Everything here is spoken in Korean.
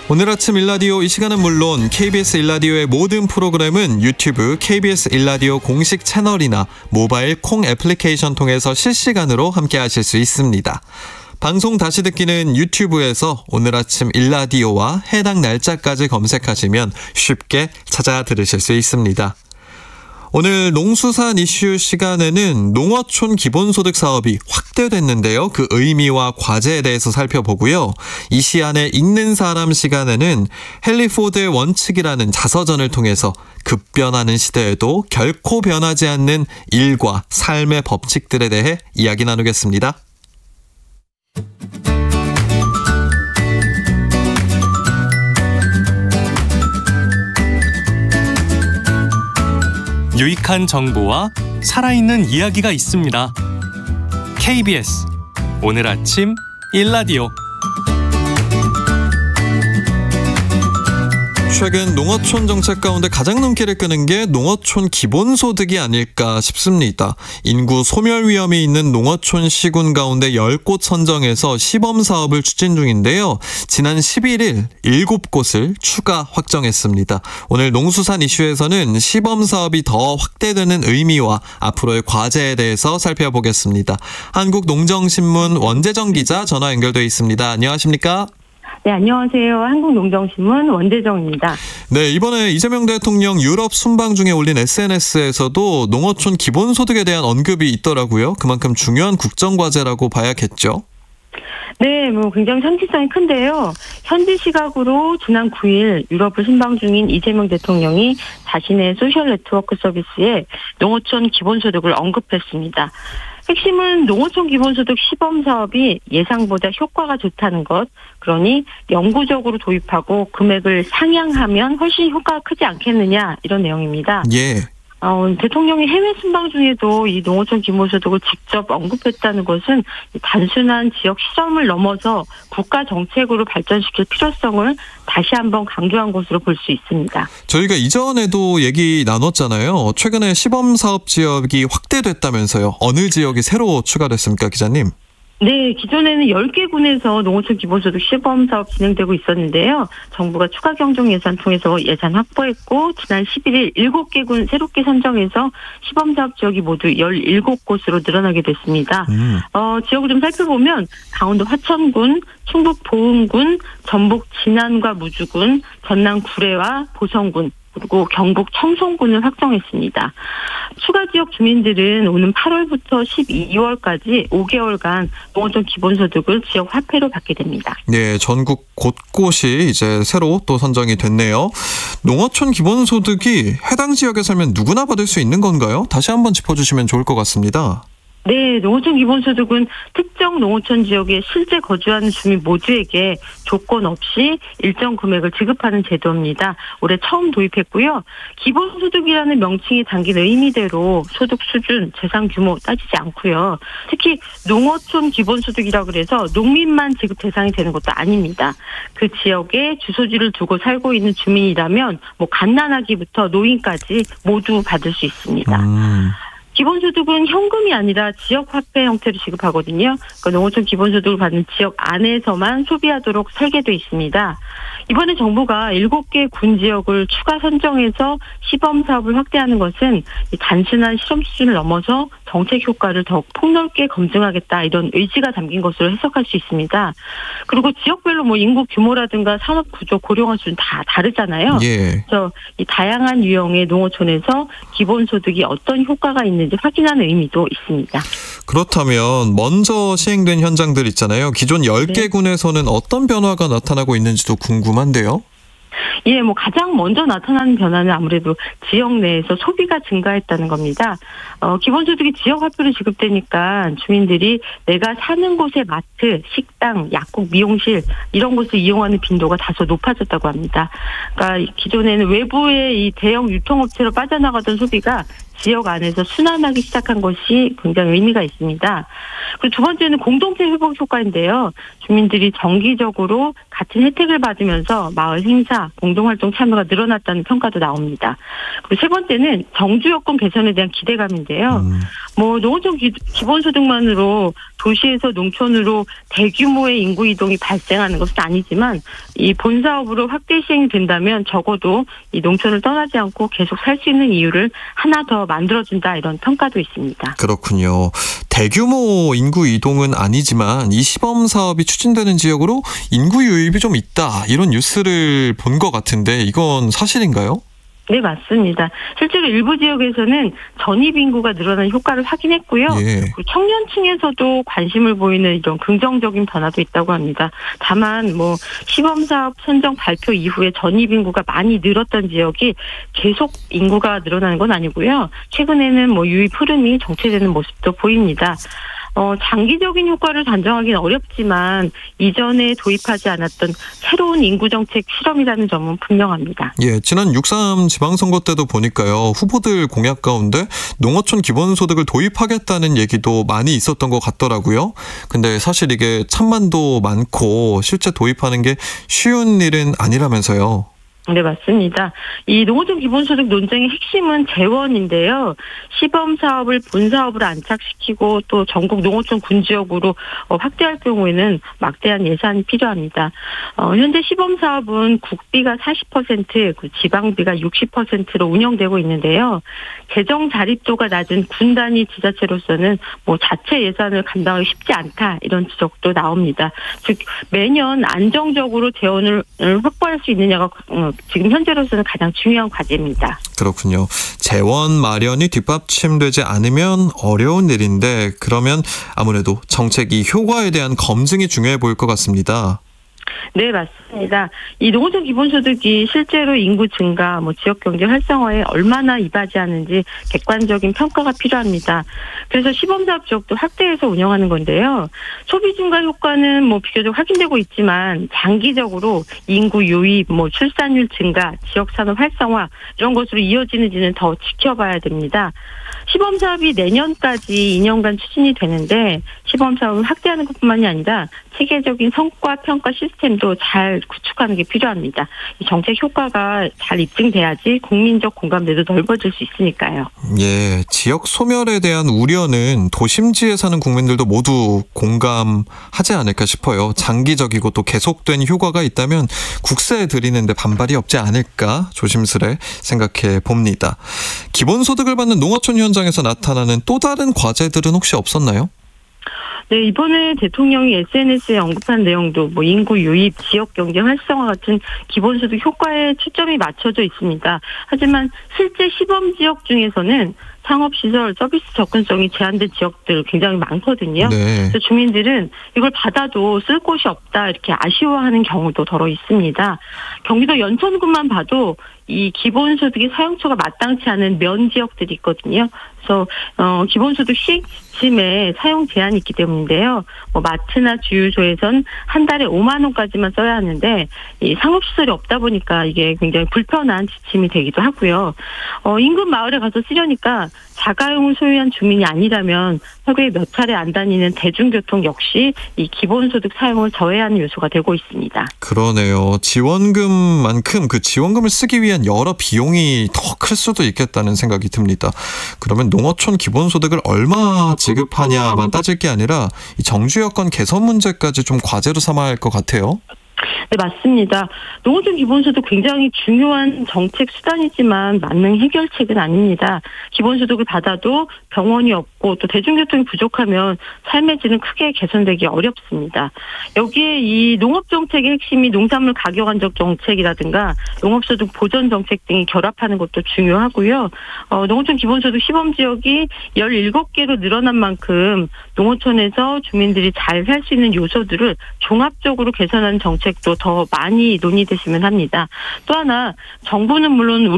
오늘 아침 일라디오 이 시간은 물론 KBS 일라디오의 모든 프로그램은 유튜브 KBS 일라디오 공식 채널이나 모바일 콩 애플리케이션 통해서 실시간으로 함께 하실 수 있습니다. 방송 다시 듣기는 유튜브에서 오늘 아침 일라디오와 해당 날짜까지 검색하시면 쉽게 찾아 들으실 수 있습니다. 오늘 농수산 이슈 시간에는 농어촌 기본소득 사업이 확대됐는데요. 그 의미와 과제에 대해서 살펴보고요. 이 시안의 읽는 사람 시간에는 헨리 포드의 원칙이라는 자서전을 통해서 급변하는 시대에도 결코 변하지 않는 일과 삶의 법칙들에 대해 이야기 나누겠습니다. 유익한 정보와 살아있는 이야기가 있습니다. KBS 오늘 아침 일라디오. 최근 농어촌 정책 가운데 가장 눈길을 끄는 게 농어촌 기본소득이 아닐까 싶습니다. 인구 소멸 위험이 있는 농어촌 시군 가운데 10곳 선정해서 시범사업을 추진 중인데요. 지난 11일 7곳을 추가 확정했습니다. 오늘 농수산 이슈에서는 시범사업이 더 확대되는 의미와 앞으로의 과제에 대해서 살펴보겠습니다. 한국농정신문 원재정 기자 전화 연결되어 있습니다. 안녕하십니까? 네, 안녕하세요. 한국농정신문 원재정입니다. 네, 이번에 이재명 대통령 유럽 순방 중에 올린 SNS에서도 농어촌 기본소득에 대한 언급이 있더라고요. 그만큼 중요한 국정과제라고 봐야겠죠? 네, 굉장히 상징성이 큰데요. 현지 시각으로 지난 9일 유럽을 순방 중인 이재명 대통령이 자신의 소셜 네트워크 서비스에 농어촌 기본소득을 언급했습니다. 핵심은 농어촌 기본소득 시범사업이 예상보다 효과가 좋다는 것, 그러니 영구적으로 도입하고 금액을 상향하면 훨씬 효과가 크지 않겠느냐, 이런 내용입니다. 예. 대통령이 해외 순방 중에도 이 농어촌 기본소득을 직접 언급했다는 것은 단순한 지역 실험을 넘어서 국가 정책으로 발전시킬 필요성을 다시 한번 강조한 것으로 볼 수 있습니다. 저희가 이전에도 얘기 나눴잖아요. 최근에 시범사업 지역이 확대됐다면서요. 어느 지역이 새로 추가됐습니까, 기자님? 네, 기존에는 10개 군에서 농어촌 기본소득 시범사업 진행되고 있었는데요. 정부가 추가 경정 예산 통해서 예산 확보했고 지난 11일 7개 군 새롭게 선정해서 시범사업 지역이 모두 17곳으로 늘어나게 됐습니다. 지역을 좀 살펴보면 강원도 화천군, 충북 보은군, 전북 진안과 무주군, 전남 구례와 보성군, 그리고 경북 청송군을 확정했습니다. 추가 지역 주민들은 오는 8월부터 12월까지 5개월간 농어촌 기본소득을 지역 화폐로 받게 됩니다. 네, 전국 곳곳이 이제 새로 또 선정이 됐네요. 농어촌 기본소득이 해당 지역에 살면 누구나 받을 수 있는 건가요? 다시 한번 짚어주시면 좋을 것 같습니다. 네, 농어촌 기본소득은 특정 농어촌 지역에 실제 거주하는 주민 모두에게 조건 없이 일정 금액을 지급하는 제도입니다. 올해 처음 도입했고요. 기본소득이라는 명칭이 담긴 의미대로 소득 수준, 재산 규모 따지지 않고요. 특히 농어촌 기본소득이라고 해서 농민만 지급 대상이 되는 것도 아닙니다. 그 지역에 주소지를 두고 살고 있는 주민이라면 갓난아기부터 노인까지 모두 받을 수 있습니다. 기본소득은 현금이 아니라 지역화폐 형태로 지급하거든요. 그러니까 농어촌 기본소득을 받는 지역 안에서만 소비하도록 설계되어 있습니다. 이번에 정부가 7개 군 지역을 추가 선정해서 시범사업을 확대하는 것은 단순한 실험 수준을 넘어서 정책 효과를 더욱 폭넓게 검증하겠다, 이런 의지가 담긴 것으로 해석할 수 있습니다. 그리고 지역별로 인구 규모라든가 산업 구조, 고령화 수준 다 다르잖아요. 예. 그래서 이 다양한 유형의 농어촌에서 기본소득이 어떤 효과가 있는지 확인하는 의미도 있습니다. 그렇다면 먼저 시행된 현장들 있잖아요. 기존 10개 군에서는 어떤 변화가 나타나고 있는지도 궁금한데요. 예, 가장 먼저 나타나는 변화는 아무래도 지역 내에서 소비가 증가했다는 겁니다. 기본소득이 지역 화폐로 지급되니까 주민들이 내가 사는 곳의 마트, 식당, 약국, 미용실 이런 곳을 이용하는 빈도가 다소 높아졌다고 합니다. 그러니까 기존에는 외부의 이 대형 유통업체로 빠져나가던 소비가 지역 안에서 순환하기 시작한 것이 굉장히 의미가 있습니다. 그리고 두 번째는 공동체 회복 효과인데요. 주민들이 정기적으로 같은 혜택을 받으면서 마을 행사, 공동활동 참여가 늘어났다는 평가도 나옵니다. 그리고 세 번째는 정주 여건 개선에 대한 기대감인데요. 농어촌 기본소득만으로 도시에서 농촌으로 대규모의 인구 이동이 발생하는 것은 아니지만 이 본사업으로 확대 시행이 된다면 적어도 이 농촌을 떠나지 않고 계속 살 수 있는 이유를 하나 더 만들어준다 이런 평가도 있습니다. 그렇군요. 대규모 인구 이동은 아니지만 이 시범 사업이 추진되는 지역으로 인구 유입이 좀 있다 이런 뉴스를 본 것 같은데 이건 사실인가요? 네, 맞습니다. 실제로 일부 지역에서는 전입 인구가 늘어나는 효과를 확인했고요. 예. 그리고 청년층에서도 관심을 보이는 이런 긍정적인 변화도 있다고 합니다. 다만 시범사업 선정 발표 이후에 전입 인구가 많이 늘었던 지역이 계속 인구가 늘어나는 건 아니고요. 최근에는 유입 흐름이 정체되는 모습도 보입니다. 장기적인 효과를 단정하기는 어렵지만 이전에 도입하지 않았던 새로운 인구정책 실험이라는 점은 분명합니다. 예, 지난 6.3 지방선거 때도 보니까요. 후보들 공약 가운데 농어촌 기본소득을 도입하겠다는 얘기도 많이 있었던 것 같더라고요. 근데 사실 이게 찬반도 많고 실제 도입하는 게 쉬운 일은 아니라면서요. 네, 맞습니다. 이 농어촌 기본소득 논쟁의 핵심은 재원인데요. 시범 사업을 본 사업으로 안착시키고 또 전국 농어촌 군지역으로 확대할 경우에는 막대한 예산이 필요합니다. 현재 시범 사업은 국비가 40%, 지방비가 60%로 운영되고 있는데요. 재정 자립도가 낮은 군 단위 지자체로서는 자체 예산을 감당하기 쉽지 않다 이런 지적도 나옵니다. 즉 매년 안정적으로 재원을 확보할 수 있느냐가 지금 현재로서는 가장 중요한 과제입니다. 그렇군요. 재원 마련이 뒷받침되지 않으면 어려운 일인데 그러면 아무래도 정책 이 효과에 대한 검증이 중요해 보일 것 같습니다. 네, 맞습니다. 이 농어촌 기본소득이 실제로 인구 증가, 지역경제 활성화에 얼마나 이바지하는지 객관적인 평가가 필요합니다. 그래서 시범사업 지역도 확대해서 운영하는 건데요. 소비 증가 효과는 비교적 확인되고 있지만 장기적으로 인구 유입, 출산율 증가, 지역산업 활성화 이런 것으로 이어지는지는 더 지켜봐야 됩니다. 시범사업이 내년까지 2년간 추진이 되는데 시범사업을 확대하는 것뿐만이 아니라 체계적인 성과 평가 시스템도 잘 구축하는 게 필요합니다. 이 정책 효과가 잘 입증돼야지 국민적 공감대도 넓어질 수 있으니까요. 예, 지역 소멸에 대한 우려는 도심지에 사는 국민들도 모두 공감하지 않을까 싶어요. 장기적이고 또 계속된 효과가 있다면 국세에 들이는데 반발이 없지 않을까 조심스레 생각해 봅니다. 기본소득을 받는 농어촌 현장에서 나타나는 또 다른 과제들은 혹시 없었나요? 네, 이번에 대통령이 SNS에 언급한 내용도 인구 유입, 지역 경제 활성화 같은 기본소득 효과에 초점이 맞춰져 있습니다. 하지만 실제 시범 지역 중에서는 상업시설, 서비스 접근성이 제한된 지역들 굉장히 많거든요. 네. 그래서 주민들은 이걸 받아도 쓸 곳이 없다 이렇게 아쉬워하는 경우도 더러 있습니다. 경기도 연천군만 봐도 이 기본소득의 사용처가 마땅치 않은 면 지역들이 있거든요. 그래서 기본소득 시행심에 사용 제한이 있기 때문인데요. 마트나 주유소에선 한 달에 5만 원까지만 써야 하는데 이 상업시설이 없다 보니까 이게 굉장히 불편한 지침이 되기도 하고요. 인근 마을에 가서 쓰려니까 자가용을 소유한 주민이 아니라면 하루에 몇 차례 안 다니는 대중교통 역시 이 기본소득 사용을 저해하는 요소가 되고 있습니다. 그러네요. 지원금만큼 그 지원금을 쓰기 위한 여러 비용이 더 클 수도 있겠다는 생각이 듭니다. 그러면 농어촌 기본소득을 얼마 지급하냐만 따질 게 아니라 이 정주 여건 개선 문제까지 좀 과제로 삼아야 할 것 같아요. 네, 맞습니다. 농어촌 기본소득 굉장히 중요한 정책 수단이지만 만능 해결책은 아닙니다. 기본소득을 받아도 병원이 없고 또 대중교통이 부족하면 삶의 질은 크게 개선되기 어렵습니다. 여기에 이 농업정책의 핵심이 농산물 가격 안정 정책이라든가 농업소득 보전 정책 등이 결합하는 것도 중요하고요. 농어촌 기본소득 시범지역이 17개로 늘어난 만큼 농어촌에서 주민들이 잘 살 수 있는 요소들을 종합적으로 개선하는 정책도 더 많이 논의되시면 합니다. 또 하나 정부는 물론